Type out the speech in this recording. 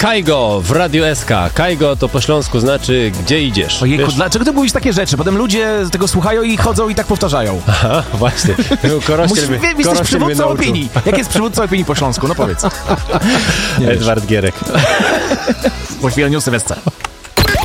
Kajgo w Radiu SK. Kajgo to po śląsku znaczy gdzie idziesz. Ojejku, dlaczego ty mówisz takie rzeczy? Potem ludzie tego słuchają i chodzą i tak powtarzają. Aha, właśnie. Jesteś przywódcą opinii. Jak jest przywódca opinii po śląsku? No powiedz. Edward Gierek. Po chwileniu Sylwestra.